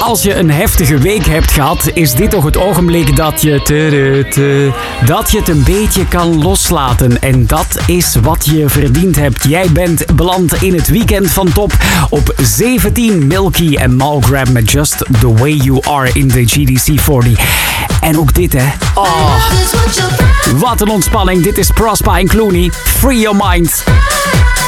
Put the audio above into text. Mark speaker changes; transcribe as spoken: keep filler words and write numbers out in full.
Speaker 1: als je een heftige week hebt gehad, is dit toch het ogenblik dat je, te, te, dat je het een beetje kan loslaten. En dat is wat je verdiend hebt. Jij bent beland in het weekend van Top. Op zeventien Milky en Malgram met Just The Way You Are in de G D C veertig. En ook dit, hè. Oh, wat een ontspanning. Dit is Prosper en Clooney. Free Your Mind.